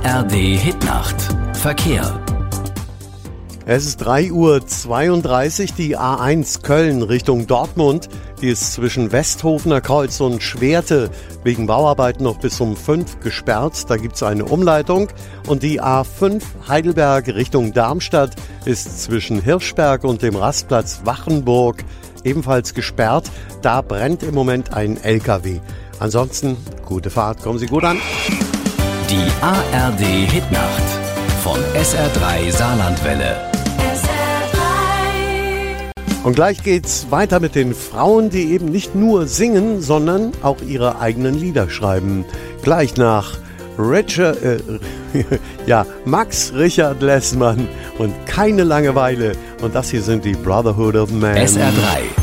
ARD Hitnacht. Verkehr. Es ist 3:32 Uhr, die A1 Köln Richtung Dortmund. Die ist zwischen Westhofener Kreuz und Schwerte wegen Bauarbeiten noch bis um 5 gesperrt. Da gibt es eine Umleitung. Und die A5 Heidelberg Richtung Darmstadt ist zwischen Hirschberg und dem Rastplatz Wachenburg ebenfalls gesperrt. Da brennt im Moment ein LKW. Ansonsten gute Fahrt, kommen Sie gut an. Die ARD Hitnacht von SR3 Saarlandwelle. Und gleich geht's weiter mit den Frauen, die eben nicht nur singen, sondern auch ihre eigenen Lieder schreiben. Gleich nach Max Richard Lessmann und Keine Langeweile. Und das hier sind die Brotherhood of Man. SR3